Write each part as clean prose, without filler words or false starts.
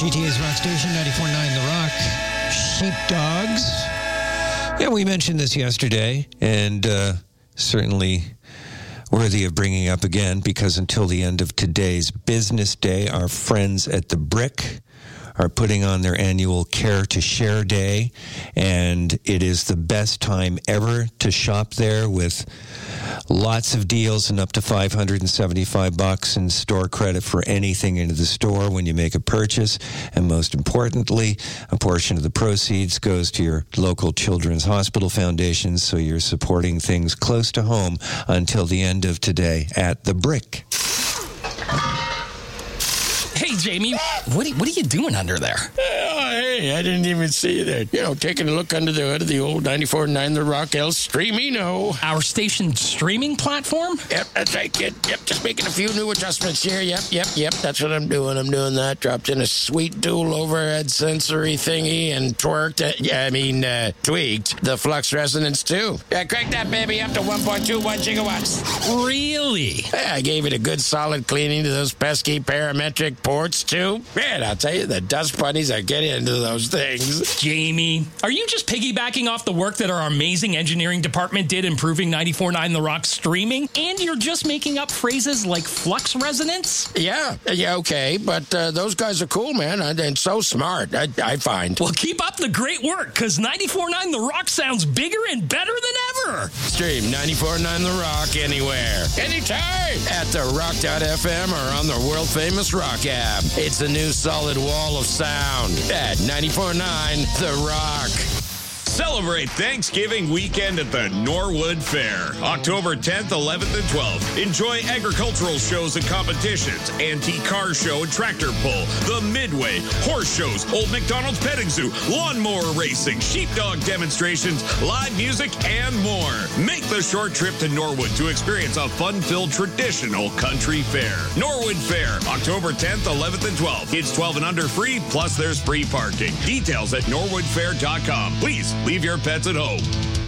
GTA's Rock Station, 94.9 The Rock. Sheepdogs. Yeah, we mentioned this yesterday, and certainly worthy of bringing up again, because until the end of today's business day, our friends at The Brick are putting on their annual Care to Share Day, and it is the best time ever to shop there, with lots of deals and up to $575 in store credit for anything into the store when you make a purchase. And most importantly, a portion of the proceeds goes to your local Children's Hospital Foundation, so you're supporting things close to home until the end of today at The Brick. Hey, Jamie, what are you doing under there? Oh, hey, I didn't even see that. Taking a look under the hood of the old 94.9 The Rock El Streamino. Our station streaming platform? Yep, that's right, kid. Yep, just making a few new adjustments here. Yep, that's what I'm doing. I'm doing that. Dropped in a sweet dual overhead sensory thingy and tweaked the flux resonance too. Yeah, crank that baby up to 1.21 gigawatts. Really? Yeah, I gave it a good solid cleaning to those pesky parametric ports too. Man, I'll tell you, the dust bunnies are getting into those things. Jamie, are you just piggybacking off the work that our amazing engineering department did improving 94.9 The Rock streaming? And you're just making up phrases like flux resonance? Yeah, okay, but those guys are cool, man, and so smart, I find. Well, keep up the great work, because 94.9 The Rock sounds bigger and better than ever. Stream 94.9 The Rock anywhere, anytime, at therock.fm or on the world-famous Rock app. It's a new solid wall of sound at 94.9 The Rock. Celebrate Thanksgiving weekend at the Norwood Fair, October 10th, 11th, and 12th. Enjoy agricultural shows and competitions, antique car show and tractor pull, the Midway, horse shows, Old McDonald's Petting Zoo, lawnmower racing, sheepdog demonstrations, live music, and more. Make the short trip to Norwood to experience a fun-filled traditional country fair. Norwood Fair, October 10th, 11th, and 12th. Kids 12 and under free, plus there's free parking. Details at norwoodfair.com. Please leave your pets at home.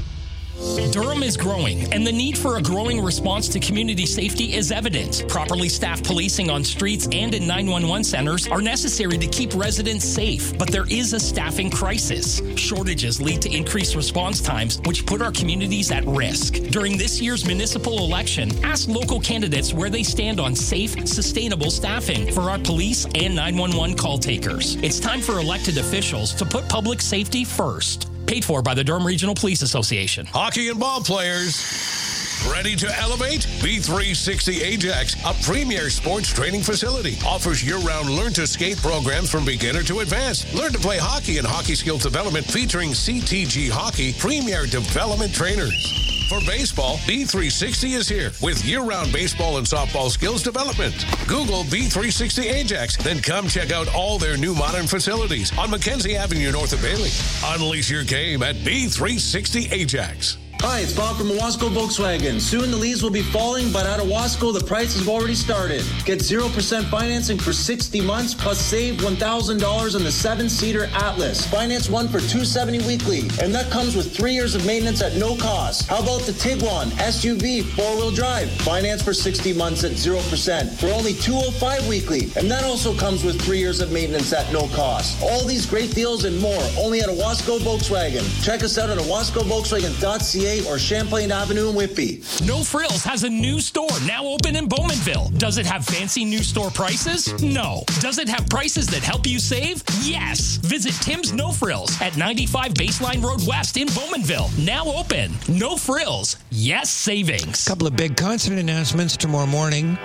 Durham is growing, and the need for a growing response to community safety is evident. Properly staffed policing on streets and in 911 centers are necessary to keep residents safe, but there is a staffing crisis. Shortages lead to increased response times, which put our communities at risk. During this year's municipal election, ask local candidates where they stand on safe, sustainable staffing for our police and 911 call takers. It's time for elected officials to put public safety first. Paid for by the Durham Regional Police Association. Hockey and ball players, ready to elevate? B360 Ajax, a premier sports training facility, offers year-round learn-to-skate programs from beginner to advanced. Learn to play hockey and hockey skills development featuring CTG Hockey premier development trainers. For baseball, B360 is here with year-round baseball and softball skills development. Google B360 Ajax, then come check out all their new modern facilities on Mackenzie Avenue north of Bailey. Unleash your game at B360 Ajax. Hi, it's Bob from Owasco Volkswagen. Soon the leaves will be falling, but at Owasco, the prices have already started. Get 0% financing for 60 months, plus save $1,000 on the 7-seater Atlas. Finance one for $270 weekly, and that comes with 3 years of maintenance at no cost. How about the Tiguan SUV 4-wheel drive? Finance for 60 months at 0% for only $205 weekly, and that also comes with 3 years of maintenance at no cost. All these great deals and more, only at Owasco Volkswagen. Check us out at owascovolkswagen.ca or Champlain Avenue in Whitby. No Frills has a new store now open in Bowmanville. Does it have fancy new store prices? No. Does it have prices that help you save? Yes. Visit Tim's No Frills at 95 Baseline Road West in Bowmanville. Now open. No Frills. Yes savings. Couple of big concert announcements tomorrow morning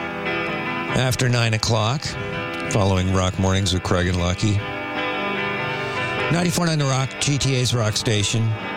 after 9 o'clock, following Rock Mornings with Craig and Lucky. 94.9 The Rock, GTA's Rock Station.